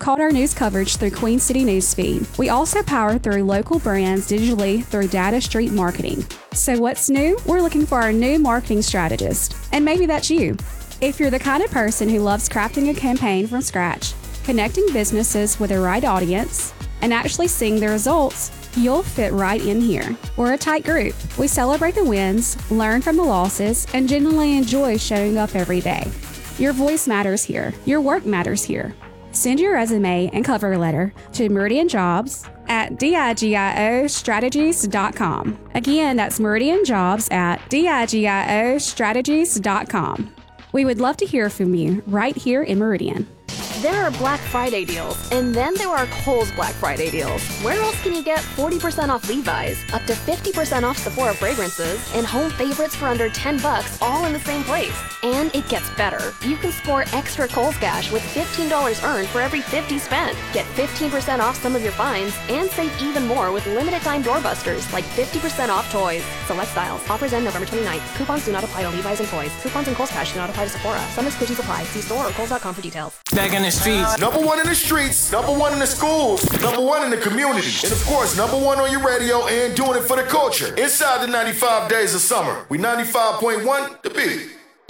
caught our news coverage through Queen City Newsfeed. We also power through local brands digitally through Data Street Marketing. So what's new? We're looking for our new marketing strategist. And maybe that's you. If you're the kind of person who loves crafting a campaign from scratch, connecting businesses with the right audience, and actually seeing the results, you'll fit right in here. We're a tight group. We celebrate the wins, learn from the losses, and genuinely enjoy showing up every day. Your voice matters here. Your work matters here. Send your resume and cover letter to Meridian Jobs at digiostrategies.com. Again, that's Meridian Jobs at digiostrategies.com. We would love to hear from you right here in Meridian. There are Black Friday deals, and then there are Kohl's Black Friday deals. Where else can you get 40% off Levi's, up to 50% off Sephora fragrances, and home favorites for under $10 all in the same place? And it gets better. You can score extra Kohl's Cash with $15 earned for every $50 spent. Get 15% off some of your finds, and save even more with limited time doorbusters, like 50% off toys. Select styles. Offers end November 29th. Coupons do not apply to Levi's and toys. Coupons and Kohl's Cash do not apply to Sephora. Some exclusions apply. See store or Kohl's.com for details. Back in the streets. Number one in the streets, number one in the schools, number one in the community, and of course, number one on your radio and doing it for the culture. Inside the 95 days of summer, we 95.1 The Beat.